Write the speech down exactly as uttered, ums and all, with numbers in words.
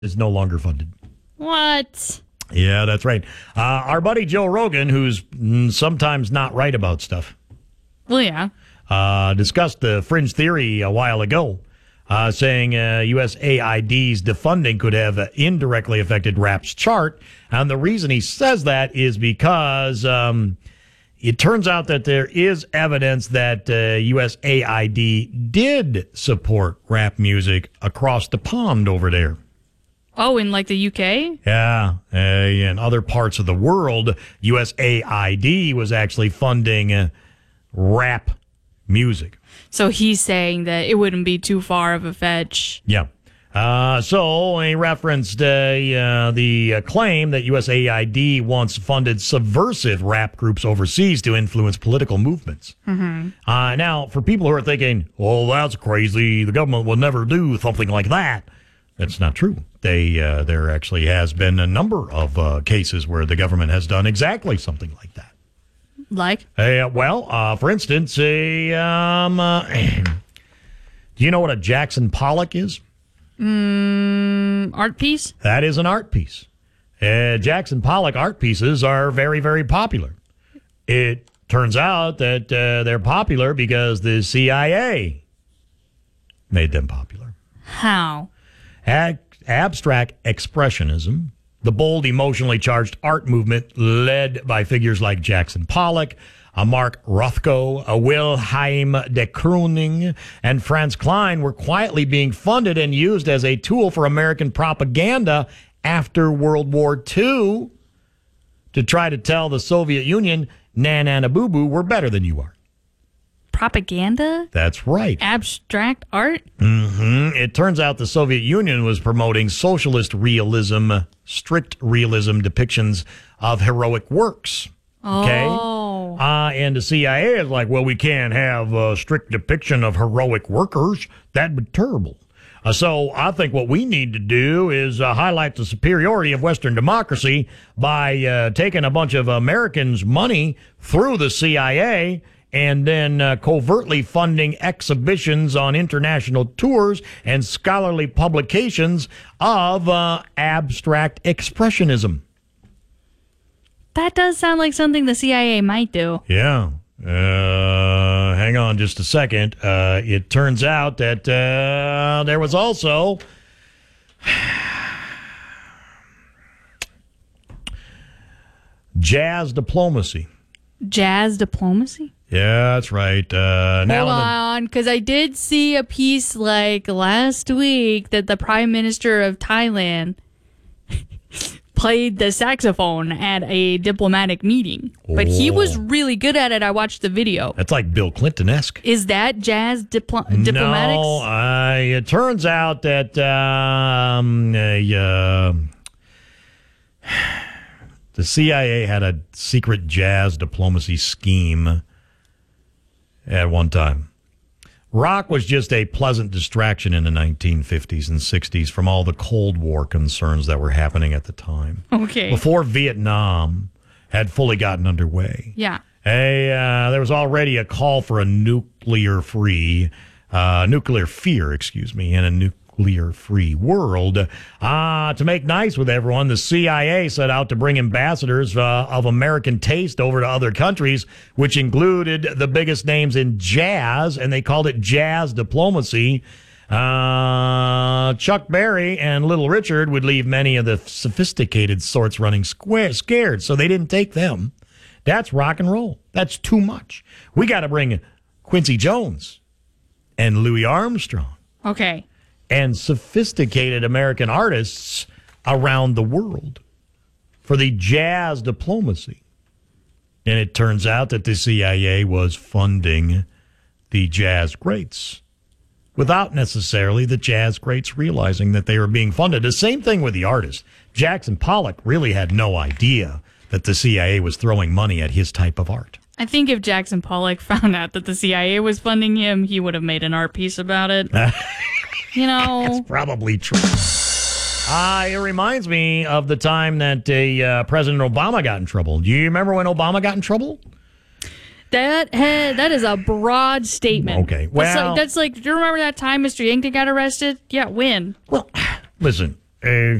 is no longer funded. What? Yeah, that's right. Uh, our buddy Joe Rogan, who's mm, sometimes not right about stuff, Well, yeah. uh, discussed the fringe theory a while ago, uh, saying uh, U S A I D's defunding could have uh, indirectly affected rap's chart. And the reason he says that is because um, it turns out that there is evidence that uh, U S A I D did support rap music across the pond over there. Oh, in like the U K? Yeah, uh, in other parts of the world, U S A I D was actually funding uh, rap music. So he's saying that it wouldn't be too far of a fetch. Yeah. Uh, so he referenced uh, uh, the uh, claim that U S A I D once funded subversive rap groups overseas to influence political movements. Mm-hmm. Uh, now, for people who are thinking, well, that's crazy, the government will never do something like that. That's not true. They uh, there actually has been a number of uh, cases where the government has done exactly something like that. Like? Uh, well, uh, for instance, a um, uh, do you know what a Jackson Pollock is? Mm, art piece? That is an art piece. Uh, Jackson Pollock art pieces are very, very popular. It turns out that uh, they're popular because the C I A made them popular. How? Ab- abstract expressionism, the bold, emotionally charged art movement led by figures like Jackson Pollock, a Mark Rothko, a Wilhelm de Kooning, and Franz Klein were quietly being funded and used as a tool for American propaganda after World War Two to try to tell the Soviet Union, na na na boo boo, we're better than you are. Propaganda? That's right. Abstract art? Mm-hmm. It turns out the Soviet Union was promoting socialist realism, strict realism depictions of heroic works. Okay? Oh. Uh, and the C I A is like, well, we can't have a strict depiction of heroic workers. That'd be terrible. Uh, so I think what we need to do is uh, highlight the superiority of Western democracy by uh, taking a bunch of Americans' money through the C I A and then uh, covertly funding exhibitions on international tours and scholarly publications of uh, abstract expressionism. That does sound like something the C I A might do. Yeah. Uh, hang on just a second. Uh, it turns out that uh, there was also jazz diplomacy. Jazz diplomacy? Yeah, that's right. Uh, now Hold on, because I did see a piece like last week that the Prime Minister of Thailand played the saxophone at a diplomatic meeting. But he was really good at it. I watched the video. That's like Bill Clinton-esque. Is that jazz diplo- diplomatics? No, uh, it turns out that um, uh, uh, the C I A had a secret jazz diplomacy scheme at one time. Rock was just a pleasant distraction in the nineteen fifties and sixties from all the Cold War concerns that were happening at the time. Okay. Before Vietnam had fully gotten underway. Yeah. A, uh, there was already a call for a nuclear-free, uh, nuclear fear, excuse me, in a nuclear-free world. Uh, to make nice with everyone, the C I A set out to bring ambassadors uh, of American taste over to other countries, which included the biggest names in jazz, and they called it jazz diplomacy. Uh, Chuck Berry and Little Richard would leave many of the sophisticated sorts running square, scared, so they didn't take them. That's rock and roll. That's too much. We got to bring Quincy Jones and Louis Armstrong. Okay. And sophisticated American artists around the world for the jazz diplomacy. And it turns out that the C I A was funding the jazz greats without necessarily the jazz greats realizing that they were being funded. The same thing with the artists. Jackson Pollock really had no idea that the C I A was throwing money at his type of art. I think if Jackson Pollock found out that the C I A was funding him, he would have made an art piece about it. You know. That's probably true. Uh, it reminds me of the time that uh, uh, President Obama got in trouble. Do you remember when Obama got in trouble? That had, that is a broad statement. Okay, well... That's like, that's like, do you remember that time Mister Yankton got arrested? Yeah, when? Well, listen, uh,